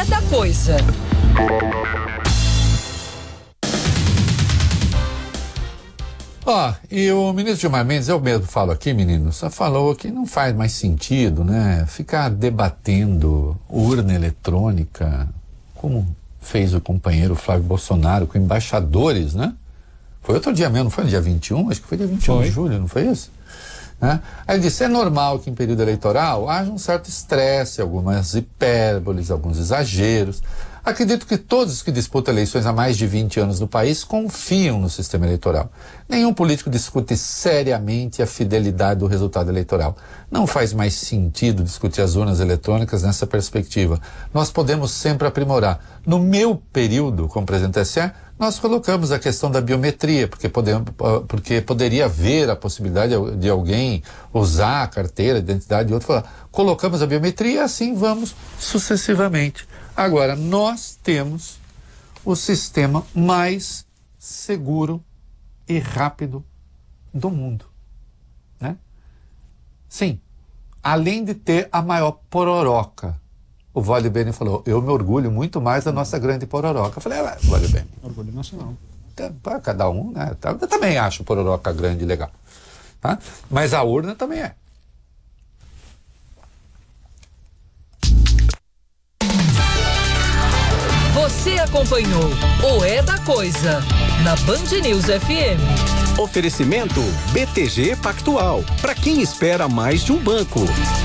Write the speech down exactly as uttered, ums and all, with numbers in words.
é da coisa. Ó, oh, e o ministro Gilmar Mendes, eu mesmo falo aqui, menino, só falou que não faz mais sentido, né, ficar debatendo urna eletrônica, como fez o companheiro Flávio Bolsonaro com embaixadores, né? Foi outro dia mesmo, não foi no dia vinte e um? Acho que foi dia vinte e um de julho, não foi isso? Né? Aí ele disse, é normal que em período eleitoral haja um certo estresse, algumas hipérboles, alguns exageros. Acredito que todos os que disputam eleições há mais de vinte anos no país confiam no sistema eleitoral. Nenhum político discute seriamente a fidelidade do resultado eleitoral. Não faz mais sentido discutir as urnas eletrônicas nessa perspectiva. Nós podemos sempre aprimorar. No meu período como presidente do T S E, nós colocamos a questão da biometria, porque, podemos, porque poderia haver a possibilidade de alguém usar a carteira, a identidade de outro. Falar. Colocamos a biometria e assim vamos sucessivamente. Agora, nós temos o sistema mais seguro e rápido do mundo, né? Sim, além de ter a maior pororoca. O Vale Bene falou, eu me orgulho muito mais da nossa grande pororoca. Eu falei, ah, Vale Bene. Orgulho nacional. Para cada um, né? Eu também acho pororoca grande e legal. Tá? Mas a urna também é. Você acompanhou o É da Coisa na Band News F M. Oferecimento B T G Pactual. Para quem espera mais de um banco.